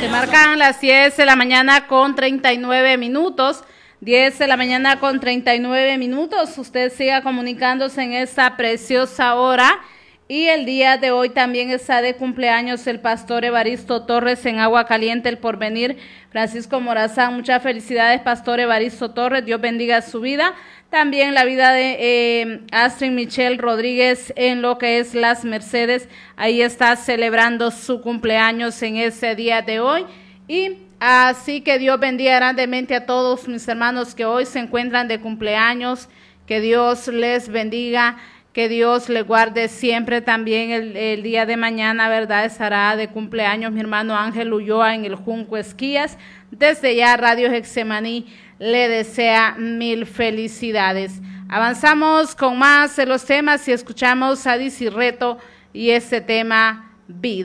Se marcan las 10 de la mañana con 39 minutos. 10 de la mañana con 39 minutos. Usted siga comunicándose en esta preciosa hora. Y el día de hoy también está de cumpleaños el pastor Evaristo Torres en Agua Caliente, El Porvenir. Francisco Morazán, muchas felicidades, pastor Evaristo Torres. Dios bendiga su vida. También la vida de Astrid Michelle Rodríguez en lo que es Las Mercedes. Ahí está celebrando su cumpleaños en ese día de hoy. Y así que Dios bendiga grandemente a todos mis hermanos que hoy se encuentran de cumpleaños. Que Dios les bendiga, que Dios les guarde siempre. También el día de mañana, ¿verdad? Estará de cumpleaños mi hermano Ángel Ulloa en el Junco Esquías. Desde ya Radio Getsemaní le desea mil felicidades. Avanzamos con más de los temas y escuchamos a Dizzy Reto y este tema, Vida.